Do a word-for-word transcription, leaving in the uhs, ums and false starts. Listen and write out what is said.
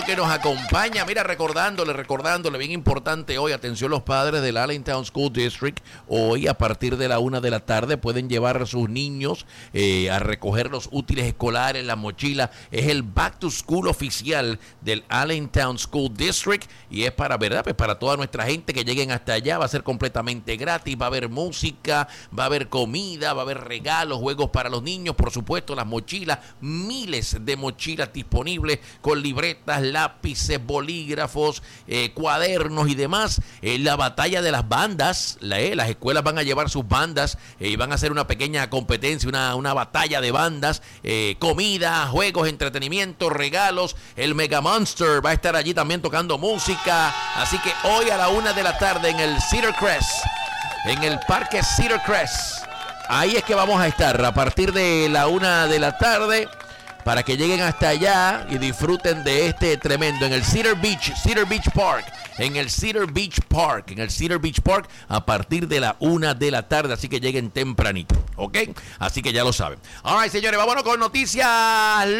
que nos acompaña. Mira, recordándole, recordándole, bien importante hoy, atención los padres del Allentown School District, hoy a partir de la una de la tarde pueden llevar a sus niños eh, a recoger los útiles escolares, la mochila. Es el Back to School oficial del Allentown School District y es para, ¿verdad? Pues para toda nuestra gente que lleguen hasta allá, va a ser completamente gratis, va a haber música, va a haber comida, va a haber regalos, juegos para los niños, por supuesto, las mochilas, miles de mochilas disponibles con libretas, lápices, bolígrafos, eh, cuadernos y demás. Eh, la batalla de las bandas, la, eh, las escuelas van a llevar sus bandas eh, y van a hacer una pequeña competencia, una, una batalla de bandas, eh, comida, juegos, entretenimiento, regalos. El Mega Monster va a estar allí también tocando música. Así que hoy a la una de la tarde en el Cedar Crest, en el parque Cedar Crest, ahí es que vamos a estar a partir de la una de la tarde para que lleguen hasta allá y disfruten de este tremendo en el Cedar Beach, Cedar Beach Park, en el Cedar Beach Park, en el Cedar Beach Park a partir de la una de la tarde, así que lleguen tempranito, ¿ok? Así que ya lo saben. All right, señores, vámonos con noticias